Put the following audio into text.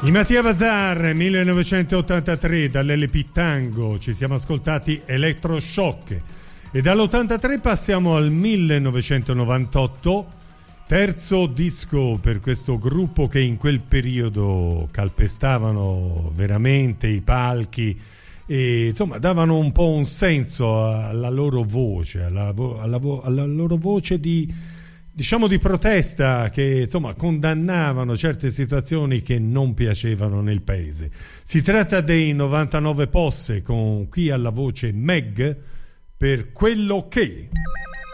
I Mattia Bazar 1983 dall'LP Tango, ci siamo ascoltati Electroshock e dall'83 passiamo al 1998, terzo disco per questo gruppo che in quel periodo calpestavano veramente i palchi e insomma davano un po' un senso alla loro voce, alla loro voce di diciamo di protesta, che insomma condannavano certe situazioni che non piacevano nel paese. Si tratta dei 99 Posse, con qui alla voce Meg per Quello che.